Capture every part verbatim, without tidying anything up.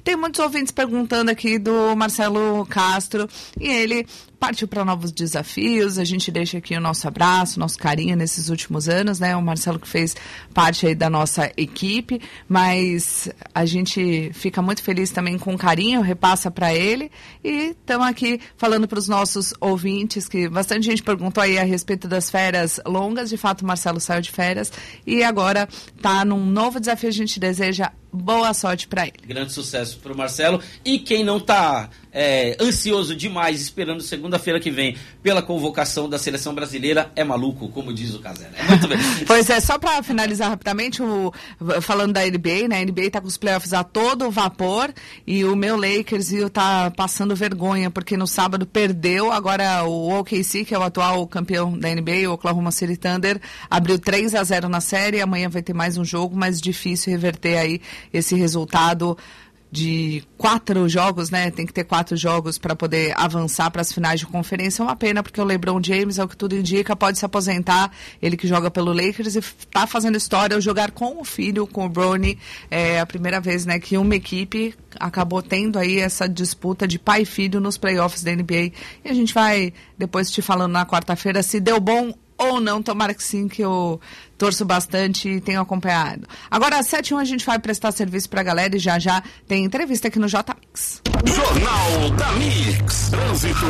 Tem muitos ouvintes perguntando aqui do Marcelo Castro e ele partiu para novos desafios. A gente deixa aqui o nosso abraço, nosso carinho nesses últimos anos, né? O Marcelo que fez parte aí da nossa equipe, mas a gente fica muito feliz também com carinho, repassa para ele e estamos aqui falando para os nossos ouvintes que bastante gente perguntou aí a respeito das férias longas. De fato, o Marcelo saiu de férias e agora está num novo desafio. A gente deseja boa sorte para ele. Grande sucesso para o Marcelo. E quem não está é, ansioso demais, esperando segunda-feira que vem pela convocação da seleção brasileira, é maluco, como diz o Casé. É muito bem. Pois é, só para finalizar rapidamente, o, falando da N B A, né? A N B A está com os playoffs a todo vapor e o meu Lakers está passando vergonha, porque no sábado perdeu. Agora o O K C, que é o atual campeão da N B A, o Oklahoma City Thunder, abriu três a zero na série. Amanhã vai ter mais um jogo, mas difícil reverter aí esse resultado de quatro jogos, né? Tem que ter quatro jogos para poder avançar para as finais de conferência. É uma pena, porque o LeBron James, é o que tudo indica, pode se aposentar. Ele que joga pelo Lakers e está fazendo história ao jogar com o filho, com o Bronny. É a primeira vez, né, que uma equipe acabou tendo aí essa disputa de pai e filho nos playoffs da N B A. E a gente vai depois te falando na quarta-feira se deu bom ou não, tomara que sim, que eu torço bastante e tenho acompanhado. Agora, às sete e um, a gente vai prestar serviço pra galera e já já tem entrevista aqui no J-Mix. Jornal da Mix, Trânsito.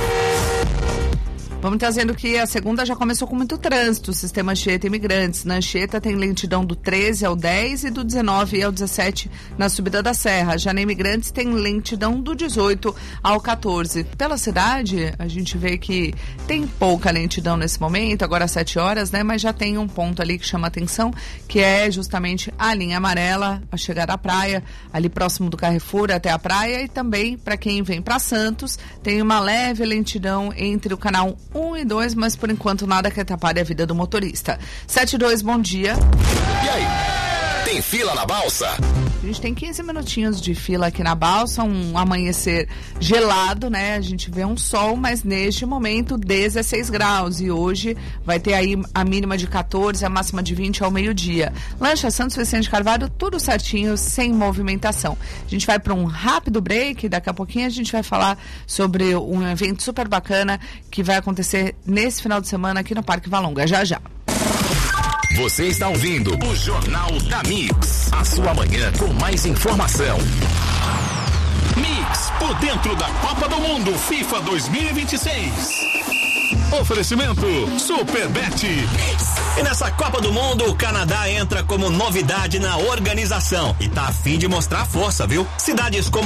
Vamos trazendo que a segunda já começou com muito trânsito, o sistema Anchieta Imigrantes. Na Anchieta tem lentidão do treze ao dez e do dezenove ao dezessete na subida da Serra. Já na Imigrantes tem lentidão do dezoito ao quatorze. Pela cidade, a gente vê que tem pouca lentidão nesse momento, agora às sete horas, né? Mas já tem um ponto ali que chama atenção, que é justamente a linha amarela, a chegada à praia, ali próximo do Carrefour até a praia, e também para quem vem para Santos, tem uma leve lentidão entre o canal um e dois, mas por enquanto nada que atrapalhe a vida do motorista. sete e dois, bom dia. E aí? Tem fila na Balsa? A gente tem quinze minutinhos de fila aqui na Balsa, um amanhecer gelado, né? A gente vê um sol, mas neste momento dezesseis graus, e hoje vai ter aí a mínima de quatorze, a máxima de vinte ao meio-dia. Lancha Santos Vicente Carvalho, tudo certinho, sem movimentação. A gente vai para um rápido break, daqui a pouquinho a gente vai falar sobre um evento super bacana que vai acontecer nesse final de semana aqui no Parque Valonga, já já. Você está ouvindo o Jornal da Mix, a sua manhã com mais informação. Mix, por dentro da Copa do Mundo FIFA dois mil e vinte e seis. Oferecimento Superbet. E nessa Copa do Mundo, o Canadá entra como novidade na organização e tá a fim de mostrar força, viu? Cidades como